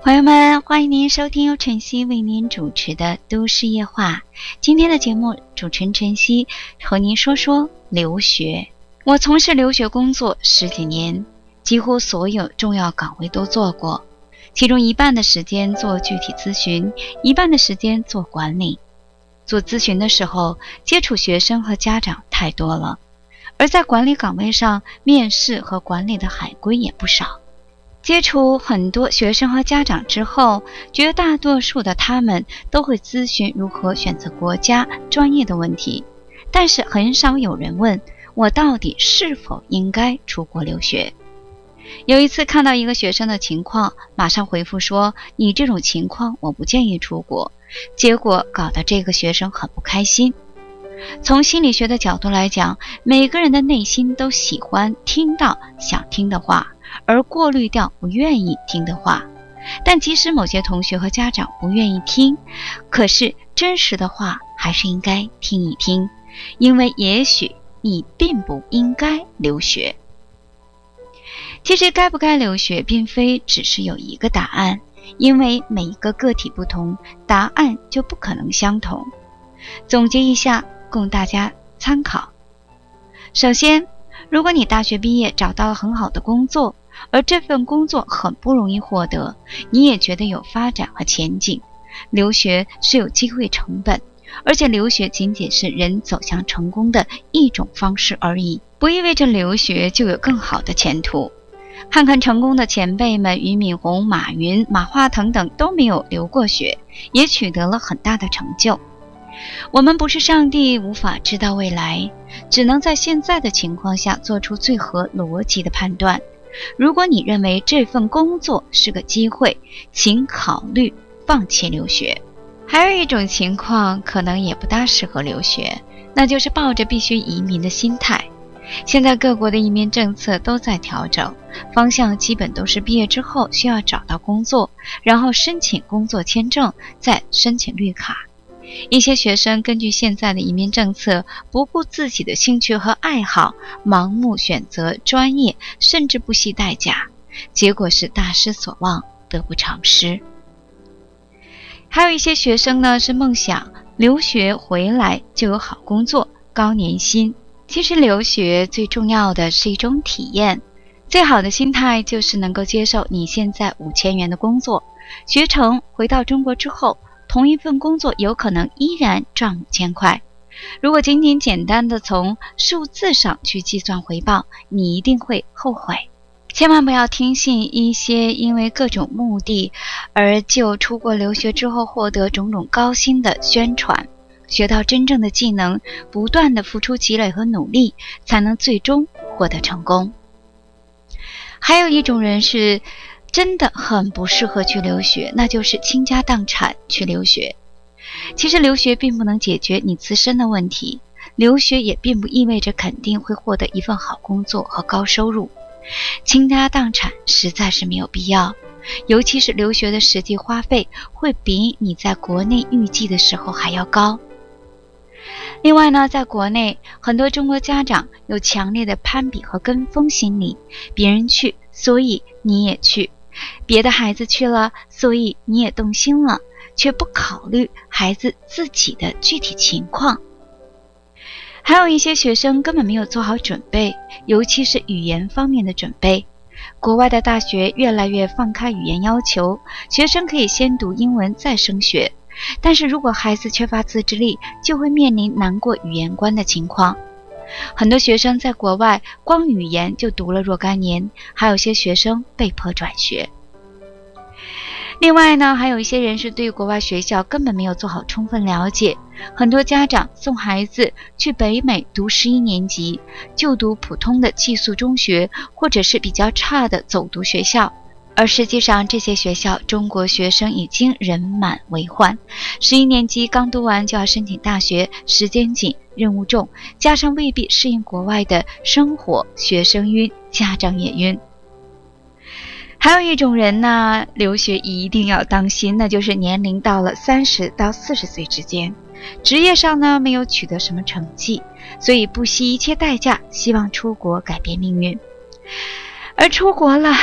朋友们，欢迎您收听由晨曦为您主持的都市夜话。今天的节目，主持人晨曦和您说说留学。我从事留学工作10几年，几乎所有重要岗位都做过，其中一半的时间做具体咨询，一半的时间做管理。做咨询的时候，接触学生和家长太多了，而在管理岗位上，面试和管理的海归也不少。接触很多学生和家长之后，绝大多数的他们都会咨询如何选择国家、专业的问题，但是很少有人问我到底是否应该出国留学。有一次看到一个学生的情况，马上回复说，你这种情况我不建议出国，结果搞得这个学生很不开心。从心理学的角度来讲，每个人的内心都喜欢听到想听的话，而过滤掉不愿意听的话。但即使某些同学和家长不愿意听，可是真实的话还是应该听一听，因为也许你并不应该留学。其实该不该留学并非只是有一个答案，因为每一个个体不同，答案就不可能相同。总结一下，供大家参考。首先，如果你大学毕业找到了很好的工作，而这份工作很不容易获得，你也觉得有发展和前景，留学是有机会成本，而且留学仅仅是人走向成功的一种方式而已，不意味着留学就有更好的前途。看看成功的前辈们，俞敏洪、马云、马化腾等都没有留过学，也取得了很大的成就。我们不是上帝，无法知道未来，只能在现在的情况下做出最合逻辑的判断。如果你认为这份工作是个机会，请考虑放弃留学。还有一种情况可能也不大适合留学，那就是抱着必须移民的心态。现在各国的移民政策都在调整，方向基本都是毕业之后需要找到工作，然后申请工作签证，再申请绿卡。一些学生根据现在的移民政策，不顾自己的兴趣和爱好，盲目选择专业，甚至不惜代价，结果是大失所望，得不偿失。还有一些学生呢，是梦想留学回来就有好工作、高年薪。其实留学最重要的是一种体验，最好的心态就是能够接受你现在5000元的工作，学成回到中国之后，同一份工作有可能依然赚5000块。如果仅仅简单的从数字上去计算回报，你一定会后悔。千万不要听信一些因为各种目的而就出国留学之后获得种种高薪的宣传。学到真正的技能，不断的付出积累和努力，才能最终获得成功。还有一种人是真的很不适合去留学，那就是倾家荡产去留学。其实留学并不能解决你自身的问题，留学也并不意味着肯定会获得一份好工作和高收入。倾家荡产实在是没有必要，尤其是留学的实际花费会比你在国内预计的时候还要高。另外呢，在国内很多中国家长有强烈的攀比和跟风心理，别人去，所以你也去，别的孩子去了，所以你也动心了，却不考虑孩子自己的具体情况。还有一些学生根本没有做好准备，尤其是语言方面的准备。国外的大学越来越放开语言要求，学生可以先读英文再升学，但是如果孩子缺乏自制力，就会面临难过语言关的情况。很多学生在国外光语言就读了若干年，还有些学生被迫转学。另外呢，还有一些人是对国外学校根本没有做好充分了解，很多家长送孩子去北美读11年级，就读普通的寄宿中学，或者是比较差的走读学校，而实际上这些学校中国学生已经人满为患，11年级刚读完就要申请大学，时间紧，任务重，加上未必适应国外的生活，学生晕，家长也晕。还有一种人呢，留学一定要当心，那就是年龄到了30到40岁之间，职业上呢没有取得什么成绩，所以不惜一切代价希望出国改变命运。而出国了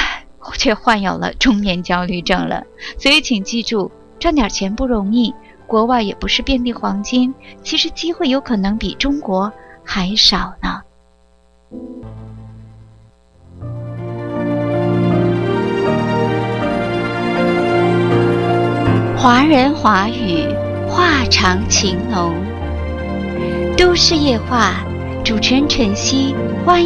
却患有了中年焦虑症了。所以请记住，赚点钱不容易，国外也不是遍地黄金，其实机会有可能比中国还少呢。华人华语，话长情浓。都市夜话，主持人晨曦，欢迎